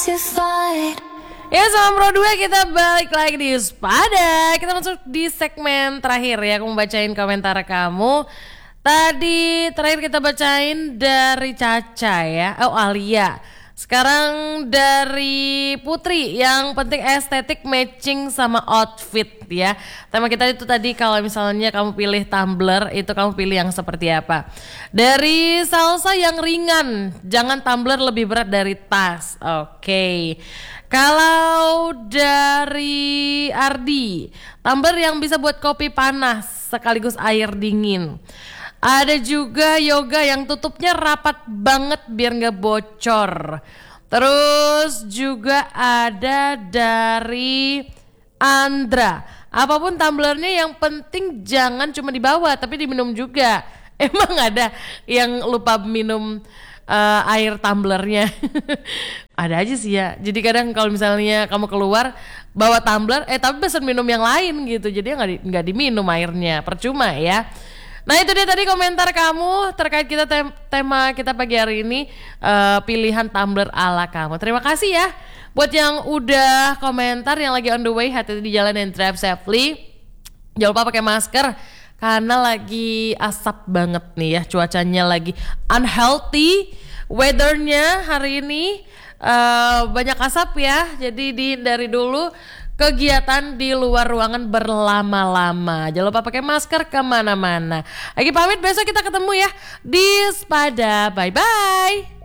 Ya sama Pro 2 kita balik lagi di Spada. Kita masuk di segmen terakhir ya. Aku mau bacain komentar kamu. Tadi terakhir kita bacain dari Caca ya. Oh Alia. Sekarang dari Putri, yang penting estetik matching sama outfit ya. Tema kita itu tadi kalau misalnya kamu pilih tumbler itu kamu pilih yang seperti apa. Dari Salsa yang ringan, jangan tumbler lebih berat dari tas. Oke. Kalau dari Ardi, tumbler yang bisa buat kopi panas sekaligus air dingin. Ada juga yoga yang tutupnya rapat banget biar gak bocor. Terus juga ada dari Andra. Apapun tumblernya yang penting jangan cuma dibawa tapi diminum juga. Emang ada yang lupa minum air tumblernya? Ada aja sih ya. Jadi kadang kalau misalnya kamu keluar bawa tumbler tapi pesan minum yang lain gitu. Jadi nggak diminum airnya. Percuma ya. Nah itu dia tadi komentar kamu terkait kita tema kita pagi hari ini, pilihan tumbler ala kamu. Terima kasih ya buat yang udah komentar, yang lagi on the way, hati-hati di jalan dan drive safely. Jangan lupa pakai masker karena lagi asap banget nih ya, cuacanya lagi unhealthy, weathernya hari ini banyak asap ya. Jadi dihindari dulu kegiatan di luar ruangan berlama-lama. Jangan lupa pakai masker kemana-mana. Lagi pamit, besok kita ketemu ya di Spada. Bye-bye.